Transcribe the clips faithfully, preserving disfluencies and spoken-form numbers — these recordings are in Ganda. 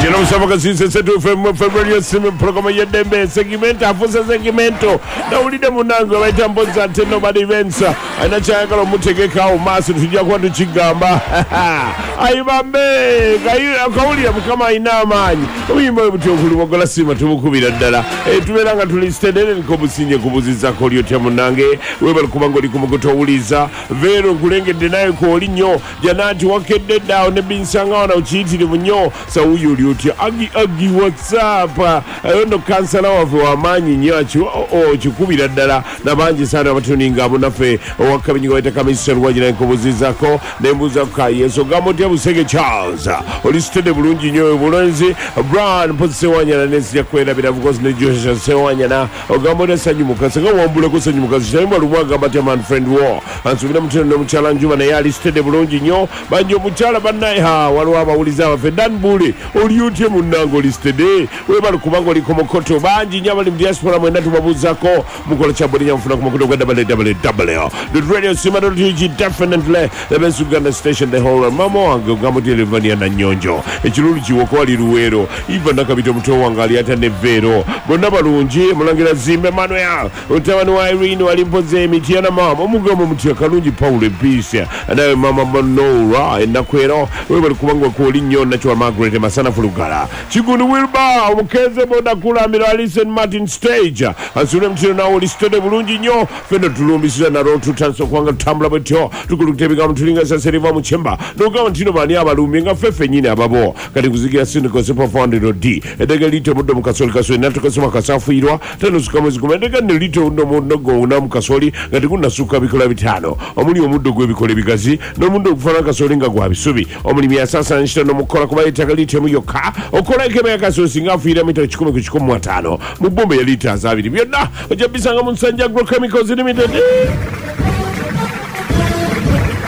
Jino msabaka sisi setu February simi programa yedembe segmento afusa segmento na ulide munango baita mbonza teno bad events ana changa lo mutegeka o maso tujja kwa tuchigamba ayibambe gayi akawuli kama ina manyi uyimba butokulu bogola sima tubukubira ddala e tuberanga tulistedele nko businye kubuziza ko lyo tya munange weba kubango likumugoto uliza vero kulengedde naye ko olinyo janati wakedde dawo ne binsanga wana uchitire munyo sa uyu lyoti agi agi whatsapp ayondo kansala wavu wamanyi nyachi o chikubira ddala nabanji sana abatuninga abo nafe wakabinyigo ita kamisero wajina nkobuzizako nembuza ka yeso gamote busege Charles olistede bulungi nyo bulonzi Brian potse wanyana nesi yakwera biravugozi ne Joshua sewanya na ogamote sanyumuka sanga wambule ko sanyumuka shayimba lumwaga bati man friend war ansubira mutendo no muchala njuma na yali stede bulungi nyo banjo muchala banaye ha walwa abawuliza abafe Dan Buli oliyutie munango listede weba lukubango likomokoto banji nyabali diaspora mwenda tubabuzako mukola chabodi nyamfuna kumokoto kwa w w w the radio simado tg definitely the best Uganda station the whole mamo wange gamuti elevania na nyonjo echilulu chiwoko wali luwero iva nakabito mto wangali hata nevero bonna balungi mulangira zimbe Manuel utawani wa Irene walimpoze emitiana mama omugamo mutia kalungi Paul Episia anawe mama Manora enakwero weba lukubango kwa olinyo na chwa Margaret Masana Fulugala Chigunu Wilba omukeze boda kula amiro Alison Martin stage asure mtino na olistede bulungi nyo fendo tulumbisiza na rotu tanso kwanga tambula betyo tukulukutebika mtulinga saseriva mchemba nukawa mtino bani abalumi nga fefe nyine ababo kati kuzikia sinu kwa sepa founded D edega lito mudo mkasoli kasoli natuka suma kasafu irwa tano sukamwezi kuma edega ni lito undo mudo go una mkasoli kati kuna suka bikola bitano omuli omudo gwe bikole bigazi no mudo kufana kasoli nga gwa bisubi omuli miasasa nishita no mukola kubaye taka lito muyoka okola ikeme ya kasoli singa fuira mita chikume kuchikumu watano mubombe ya lita azabiri biyona ojabisanga Munsanja Agrochemicals Limited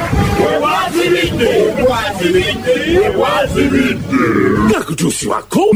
Wazirinde, wazirinde, wazirinde. Nakutusi wako